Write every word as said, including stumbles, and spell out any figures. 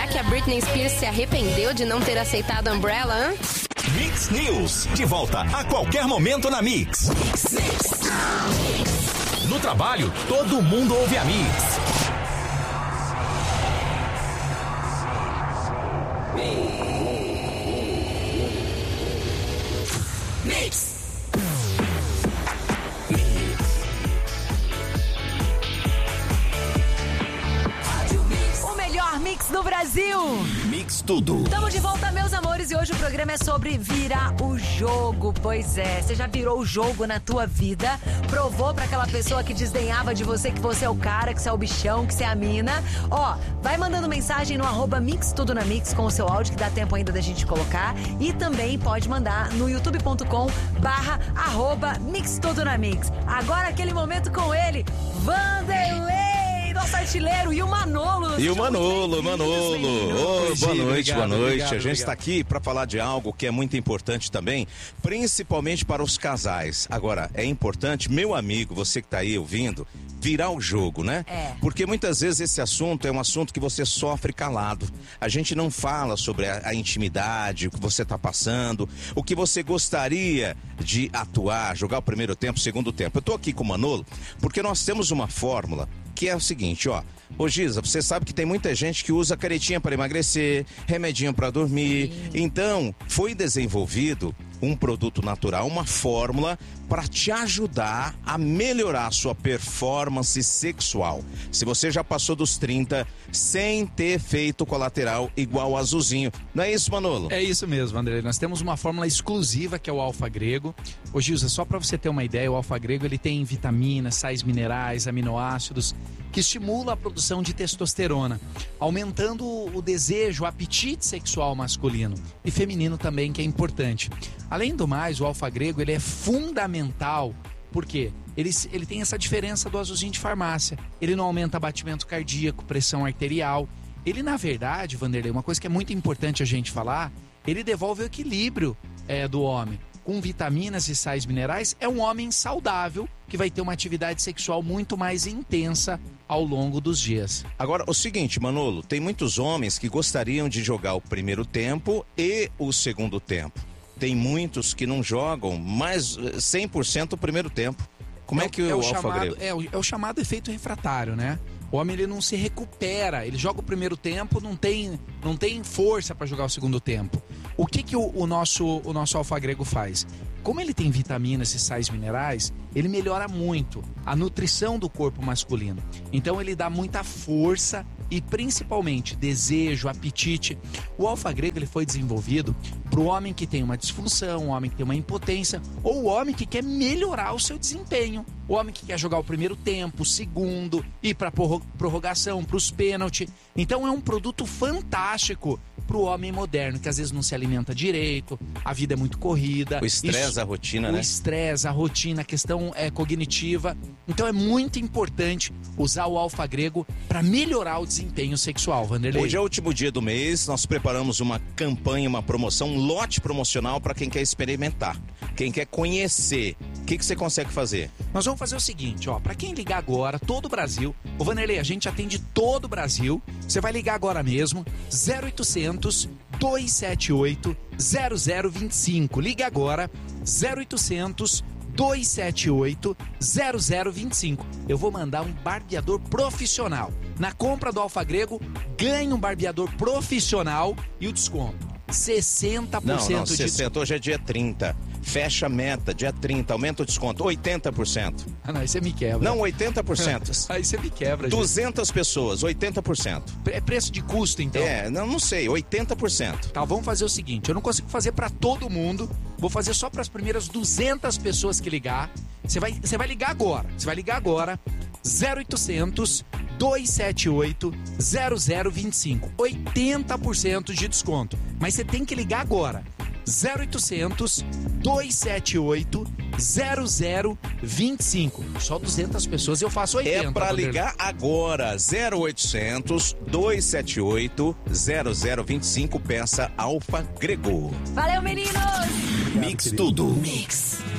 que a Britney Spears se arrependeu de não ter aceitado a Umbrella, hein? Mix News, de volta a qualquer momento na Mix. Mix, Mix. No trabalho, todo mundo ouve a Mix. Mix. O melhor mix do Brasil. Mix tudo. Estamos de volta, meus amores, e hoje o programa é sobre virar o jogo. Pois é, você já virou o jogo na tua vida? Provou pra aquela pessoa que desdenhava de você que você é o cara, que você é o bichão, que você é a mina? Ó, vai mandando mensagem no arroba Mix Tudo na Mix com o seu áudio, que dá tempo ainda da gente colocar. E também pode mandar no youtube ponto com barra arroba Mix Tudo na Mix. Agora aquele momento com ele, Vanderlei, nosso artilheiro, e o Manolo. E o Manolo, Manolo. Oh, boa noite, obrigado, boa noite. obrigado, a gente obrigado. está aqui para falar de algo que é muito importante também, principalmente para os casais. Agora, é importante, meu amigo, você que está aí ouvindo, virar o jogo, né? É. Porque muitas vezes esse assunto é um assunto que você sofre calado. A gente não fala sobre a, a intimidade, o que você está passando, o que você gostaria de atuar, jogar o primeiro tempo, o segundo tempo. Eu tô aqui com o Manolo porque nós temos uma fórmula que é o seguinte, ó. Ô Giza, você sabe que tem muita gente que usa caretinha para emagrecer, remedinho para dormir. Sim. Então, foi desenvolvido um produto natural, uma fórmula para te ajudar a melhorar a sua performance sexual. Se você já passou dos trinta sem ter efeito colateral igual o azulzinho. Não é isso, Manolo? É isso mesmo, André. Nós temos uma fórmula exclusiva que é o alfa grego. Ô Gilza, só para você ter uma ideia, o alfa grego ele tem vitaminas, sais minerais, aminoácidos que estimulam a produção de testosterona, aumentando o desejo, o apetite sexual masculino e feminino também, que é importante. Além do mais, o alfa grego ele é fundamental, porque ele, ele tem essa diferença do azulzinho de farmácia. Ele não aumenta batimento cardíaco, pressão arterial. Ele, na verdade, Vanderlei, uma coisa que é muito importante a gente falar, ele devolve o equilíbrio é, do homem. Com vitaminas e sais minerais, é um homem saudável que vai ter uma atividade sexual muito mais intensa ao longo dos dias. Agora, o seguinte, Manolo, tem muitos homens que gostariam de jogar o primeiro tempo e o segundo tempo. Tem muitos que não jogam mais cem por cento o primeiro tempo. Como é, é que é o, o alfa chamado, grego? É o, é o chamado efeito refratário, né? O homem ele não se recupera, ele joga o primeiro tempo, não tem, não tem força para jogar o segundo tempo. O que, que o, o, nosso, o nosso alfa grego faz? Como ele tem vitaminas e sais minerais, ele melhora muito a nutrição do corpo masculino. Então ele dá muita força e principalmente desejo, apetite. O alfa grego ele foi desenvolvido para o homem que tem uma disfunção, o homem que tem uma impotência, ou o homem que quer melhorar o seu desempenho. O homem que quer jogar o primeiro tempo, o segundo, ir para prorrogação, para os pênaltis. Então é um produto fantástico para o homem moderno, que às vezes não se alimenta direito, a vida é muito corrida. O estresse, a rotina, o né? O estresse, a rotina, a questão é, cognitiva. Então é muito importante usar o alfa grego para melhorar o desempenho sexual, Vanderlei. Hoje é o último dia do mês, nós preparamos uma campanha, uma promoção, um lote promocional para quem quer experimentar, quem quer conhecer. O que, que você consegue fazer? Nós vamos fazer o seguinte, ó, para quem ligar agora, todo o Brasil, ô Vanderlei, a gente atende todo o Brasil, você vai ligar agora mesmo, zero oitocentos, dois sete oito, zero zero dois cinco, ligue agora, zero oitocentos, dois sete oito, zero zero dois cinco. Eu vou mandar um barbeador profissional. Na compra do alfa grego, ganhe um barbeador profissional e o desconto. sessenta por cento não, não, de sessenta, hoje é dia trinta. Fecha a meta, dia trinta, aumenta o desconto, oitenta por cento. Ah, não, aí você me quebra. Não, oitenta por cento. Aí você me quebra, gente. duzentas pessoas, oitenta por cento. É preço de custo, então? É, não, não sei, oitenta por cento. Tá, vamos fazer o seguinte, eu não consigo fazer pra todo mundo, vou fazer só pras primeiras duzentas pessoas que ligar. Você vai, você vai ligar agora, você vai ligar agora, zero oitocentos, dois sete oito, zero zero dois cinco. oitenta por cento de desconto. Mas você tem que ligar agora. zero oitocentos, dois sete oito, zero zero dois cinco. Só duzentas pessoas, eu faço oitenta. É pra ligar agora. zero oitocentos, dois sete oito, zero zero dois cinco. Peça Alfa Grego. Valeu, meninos! Mix tudo. Mix.